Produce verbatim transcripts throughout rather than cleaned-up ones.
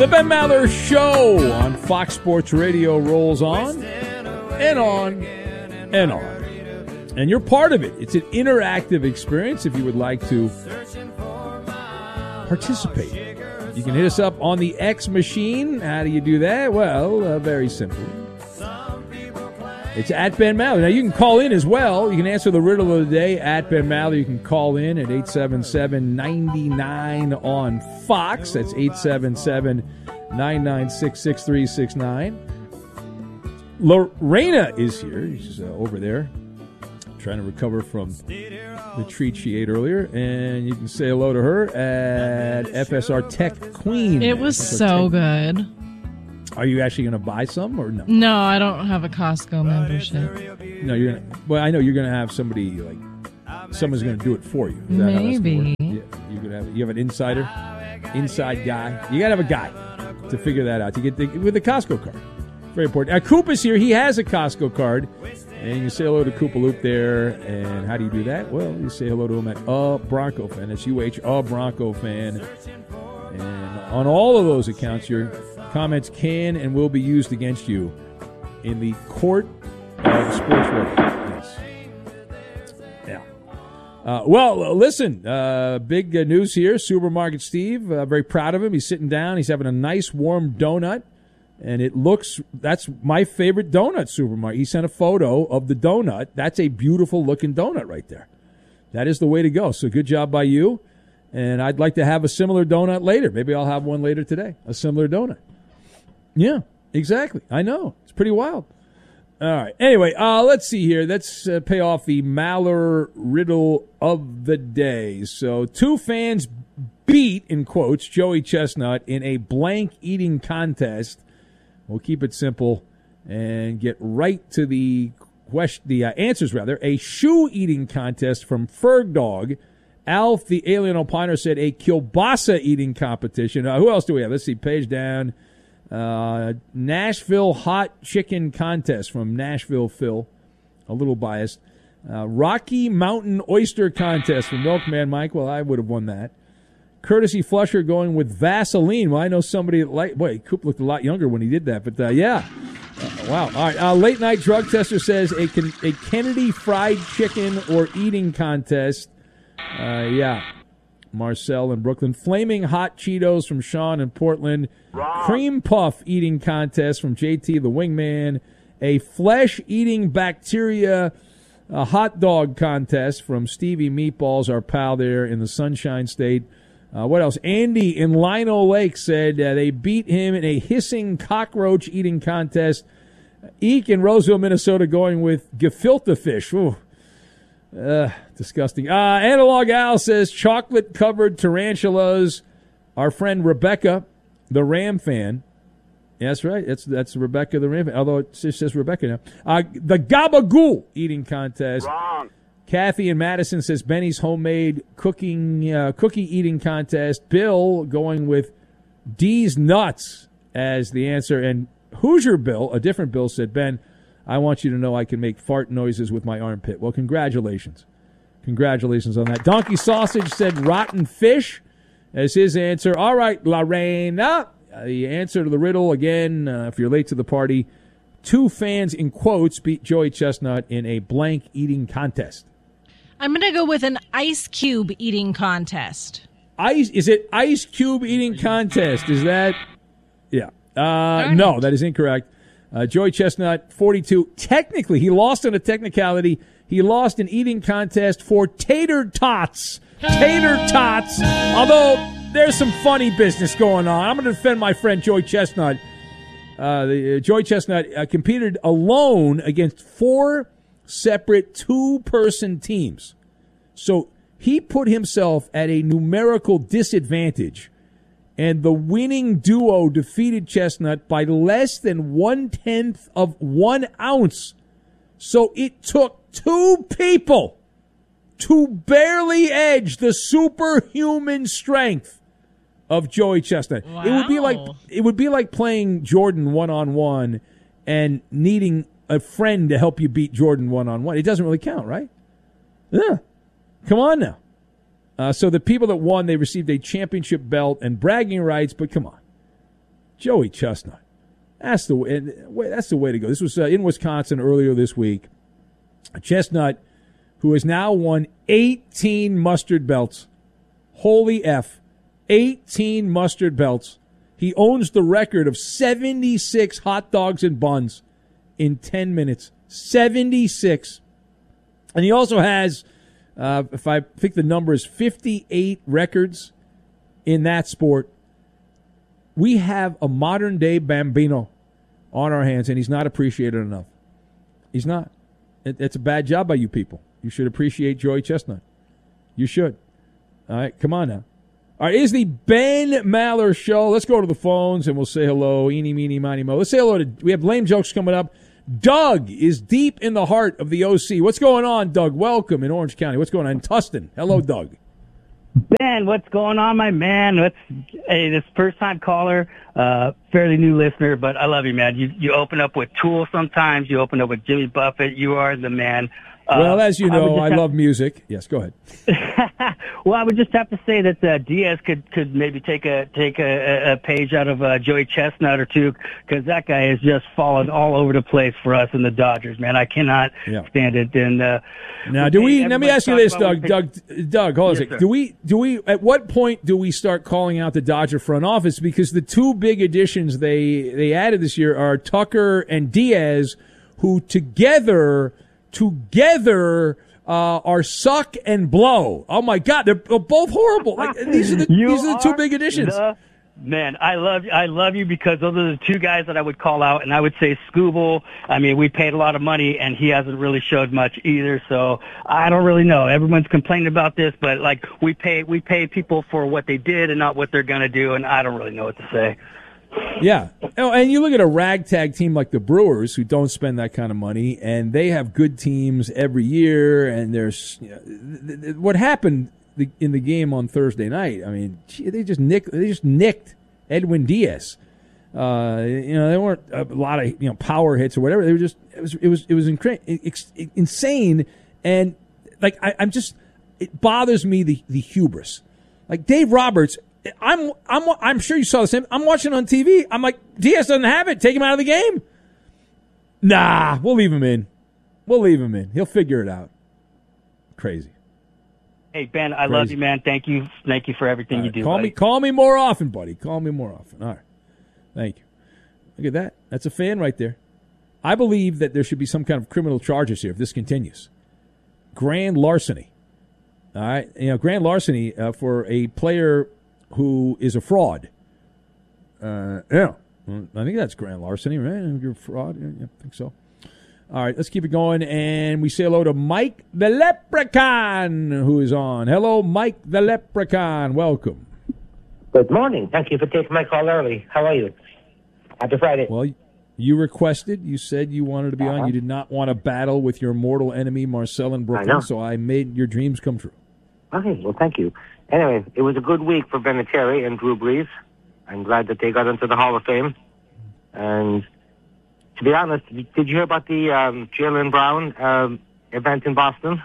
The Ben Maller Show on Fox Sports Radio rolls on and on and on. And you're part of it. It's an interactive experience if you would like to participate. You can hit us up on the X machine. How do you do that? Well, uh, very simply. It's at Ben Maller. Now, you can call in as well. You can answer the riddle of the day at Ben Maller. You can call in at eight seven seven, nine nine on Fox. That's eight seven seven, nine nine six, six three six nine. Lorena is here. She's uh, over there trying to recover from the treat she ate earlier. And you can say hello to her at F S R Tech Queen. It was so good. Are you actually going to buy some or no? No, I don't have a Costco membership. No, you're going to. Well, I know you're going to have somebody, like, someone's going to do it for you. Is that Maybe. Yeah, you're gonna have, you have an insider, inside guy. You got to have a guy to figure that out, to get the, with the Costco card. Very important. Uh, Coop is here. He has a Costco card. And you say hello to Koopaloop there. And how do you do that? Well, you say hello to him at a Bronco fan. That's U H, a Bronco fan. And on all of those accounts, your comments can and will be used against you in the court of sports radio. Yes. Yeah. Uh, well, listen, uh, big uh, news here. Supermarket Steve, uh, very proud of him. He's sitting down. He's having a nice warm donut. And it looks, that's my favorite donut, Supermarket. He sent a photo of the donut. That's a beautiful looking donut right there. That is the way to go. So good job by you. And I'd like to have a similar donut later. Maybe I'll have one later today. A similar donut. Yeah, exactly. I know. It's pretty wild. All right. Anyway, uh, let's see here. Let's uh, pay off the Maller riddle of the day. So two fans beat, in quotes, Joey Chestnut in a blank eating contest. We'll keep it simple and get right to the question, the uh, answers, rather. A shoe eating contest from Ferg Dog. Alf, the alien opiner, said a kielbasa eating competition. Uh, who else do we have? Let's see. Page down. Uh, Nashville hot chicken contest from Nashville Phil. A little biased. Uh, Rocky Mountain oyster contest from Milkman Mike. Well, I would have won that. Courtesy Flusher going with Vaseline. Well, I know somebody that like. Boy, Coop looked a lot younger when he did that, but uh, yeah. Uh, wow. All right. Uh, late night drug tester says a a Kennedy fried chicken or eating contest. Uh, yeah. Marcel in Brooklyn. Flaming hot Cheetos from Sean in Portland. Wrong. Cream puff eating contest from J T the Wingman. A flesh eating bacteria a hot dog contest from Stevie Meatballs, our pal there in the Sunshine State. Uh, what else? Andy in Lino Lake said uh, they beat him in a hissing cockroach eating contest. Eek in Roseville, Minnesota, going with gefilte fish. Ooh. Uh, disgusting. Uh, Analog Al says chocolate-covered tarantulas. Our friend Rebecca, the Ram fan. Yeah, that's right. That's that's Rebecca, the Ram fan. Although it just says Rebecca now. Uh, the Gabagool eating contest. Wrong. Kathy in Madison says Benny's homemade cooking uh, cookie eating contest. Bill going with D's nuts as the answer. And Hoosier Bill, a different Bill, said, Ben, I want you to know I can make fart noises with my armpit. Well, congratulations. Congratulations on that. Donkey Sausage said rotten fish as his answer. All right, Lorena, uh, the answer to the riddle, again, uh, if you're late to the party, two fans, in quotes, beat Joey Chestnut in a blank eating contest. I'm going to go with an ice cube eating contest. Ice? Is it ice cube eating contest? Is that? Yeah. Uh, no, that is incorrect. Uh, Joey Chestnut, forty-two. Technically, he lost on a technicality. He lost an eating contest for tater tots. Tater tots. Although, there's some funny business going on. I'm going to defend my friend Joey Chestnut. Uh, the, uh, Joey Chestnut uh, competed alone against four separate two-person teams. So he put himself at a numerical disadvantage, and the winning duo defeated Chestnut by less than one-tenth of one ounce. So it took two people to barely edge the superhuman strength of Joey Chestnut. Wow. It would be like it would be like playing Jordan one-on-one and needing a friend to help you beat Jordan one-on-one. It doesn't really count, right? Yeah. Come on now. Uh, so the people that won, they received a championship belt and bragging rights, but come on. Joey Chestnut. That's the way, that's the way to go. This was uh, in Wisconsin earlier this week. Chestnut, who has now won eighteen mustard belts. Holy F. eighteen mustard belts. He owns the record of seventy-six hot dogs and buns in ten minutes. seventy-six. And he also has, uh, if I think the number is fifty-eight records in that sport. We have a modern-day Bambino on our hands, and he's not appreciated enough. He's not. It, it's a bad job by you people. You should appreciate Joey Chestnut. You should. All right, come on now. All right, is the Ben Maller Show. Let's go to the phones, and we'll say hello. Eeny, meeny, miny, mo. Let's say hello to, we have lame jokes coming up. Doug is deep in the heart of the O C. What's going on, Doug? Welcome in Orange County. What's going on in Tustin? Hello, Doug. Ben, what's going on, my man? What's, hey, this first-time caller, uh, fairly new listener, but I love you, man. You you open up with Tool sometimes. You open up with Jimmy Buffett. You are the man. Uh, well, as you know, I, I have, love music. Yes, go ahead. Well, I would just have to say that uh, Diaz could, could maybe take a take a, a page out of uh, Joey Chestnut or two, because that guy has just fallen all over the place for us in the Dodgers, man. I cannot yeah. stand it. And uh, now, do we? Let me ask you this, Doug. Pick, Doug, Doug, hold on yes, a second. Sir. Do we? Do we? At what point do we start calling out the Dodger front office? Because the two big additions they they added this year are Tucker and Diaz, who together together. Uh, are suck and blow. Oh my God, they're both horrible. Like, these are the you these are the two are big additions. The, man, I love I love you because those are the two guys that I would call out, and I would say Scooble. I mean, we paid a lot of money, and he hasn't really showed much either. So I don't really know. Everyone's complaining about this, but like we pay we pay people for what they did and not what they're gonna do, and I don't really know what to say. Yeah. Oh, and you look at a ragtag team like the Brewers, who don't spend that kind of money, and they have good teams every year. And there's you know, what happened in the game on Thursday night. I mean, they just nicked. They just nicked Edwin Diaz. Uh, you know, there weren't a lot of you know power hits or whatever. They were just it was it was it was incra- insane. And like I, I'm just it bothers me the the hubris. Like Dave Roberts. I'm I'm I'm sure you saw the same. I'm watching on T V. I'm like, Diaz doesn't have it. Take him out of the game. Nah, we'll leave him in. We'll leave him in. He'll figure it out. Crazy. Hey Ben, I Crazy. love you, man. Thank you, thank you for everything right, you do. Call buddy. me, call me more often, buddy. Call me more often. All right. Thank you. Look at that. That's a fan right there. I believe that there should be some kind of criminal charges here if this continues. Grand larceny. All right. You know, grand larceny uh, for a player who is a fraud. Uh, yeah. I think that's grand larceny, right? You're a fraud. Yeah, I think so. All right, let's keep it going. And we say hello to Mike the Leprechaun, who is on. Hello, Mike the Leprechaun. Welcome. Good morning. Thank you for taking my call early. How are you? Happy Friday. Well, you requested. You said you wanted to be uh-huh. on. You did not want to battle with your mortal enemy, Marcel in Brooklyn, I so I made your dreams come true. Okay, well, thank you. Anyway, it was a good week for Vinatieri and Drew Brees. I'm glad that they got into the Hall of Fame. And to be honest, did you hear about the um, Jaylen Brown um, event in Boston?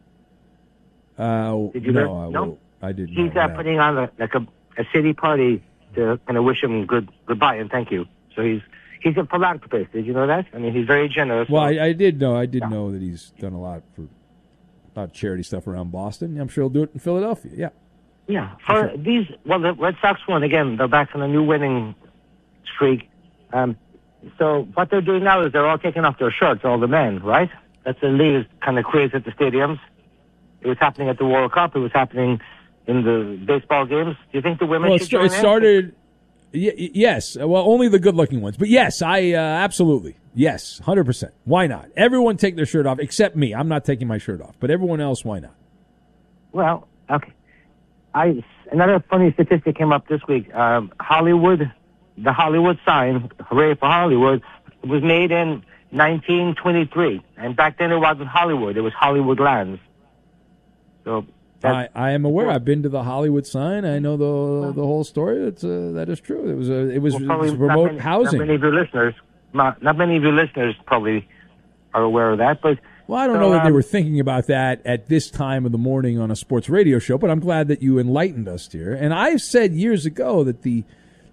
Uh, did you no, hear? I, no? will, I didn't. He's uh, putting on a, like a, a city party to kind of wish him good goodbye and thank you. So he's he's a philanthropist. Did you know that? I mean, he's very generous. Well, so. I, I did know. I did yeah. know that he's done a lot for about charity stuff around Boston. I'm sure he'll do it in Philadelphia. Yeah. Yeah. For sure. These, well, the Red Sox won again. They're back on a new winning streak. Um, so what they're doing now is they're all taking off their shirts, all the men, right? That's the league is kind of crazy at the stadiums. It was happening at the World Cup. It was happening in the baseball games. Do you think the women well, should it, join it started. Y- yes. Well, only the good-looking ones. But yes, I uh, absolutely. Yes, one hundred percent. Why not? Everyone take their shirt off except me. I'm not taking my shirt off. But everyone else, why not? Well, okay. I another funny statistic came up this week. Um, Hollywood, the Hollywood sign, hooray for Hollywood, was made in nineteen twenty-three, and back then it wasn't Hollywood; it was Hollywood Lands. So I, I am aware. I've been to the Hollywood sign. I know the the whole story. It's uh, that is true. It was a it was, well, it was remote not many, housing. Not many of your listeners, not, not many of your listeners probably are aware of that, but. Well, I don't so, know that um, they were thinking about that at this time of the morning on a sports radio show, but I'm glad that you enlightened us here. And I've said years ago that the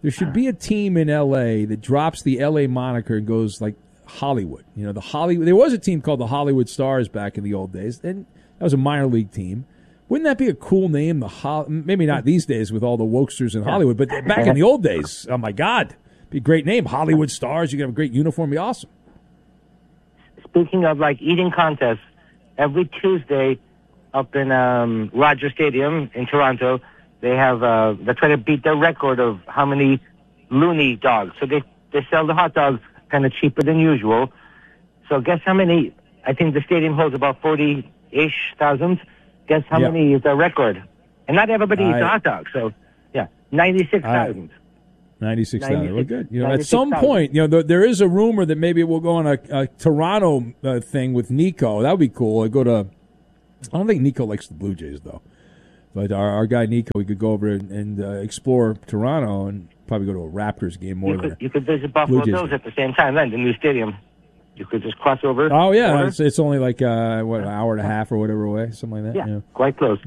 There should be a team in L A that drops the L A moniker and goes like Hollywood. You know, the Hollywood. There was a team called the Hollywood Stars back in the old days, and that was a minor league team. Wouldn't that be a cool name? The Ho- maybe not these days with all the wokesters in Hollywood, but back in the old days, oh my God, be a great name. Hollywood Stars. You could have a great uniform. Be awesome. Speaking of like eating contests, every Tuesday up in um, Rogers Stadium in Toronto, they have uh, they try to beat their record of how many loony dogs. So they they sell the hot dogs kind of cheaper than usual. So guess how many? I think the stadium holds about forty-ish thousand. Guess how Yep. many is their record? And not everybody eats I- a hot dog. So yeah, ninety-six thousand. Ninety-six thousand. Well, good. You know, at ninety-six some thousand. point, you know, there, there is a rumor that maybe we'll go on a, a Toronto uh, thing with Nico. That would be cool. I go to. I don't think Nico likes the Blue Jays though, but our, our guy Nico, we could go over and, and uh, explore Toronto and probably go to a Raptors game more You than. could, you could visit Buffalo Jays Bills game. at the same time. Then the new stadium, you could just cross over. Oh yeah, border. it's, it's only like uh, what an hour and a half or whatever away, something like that. Yeah, quite close.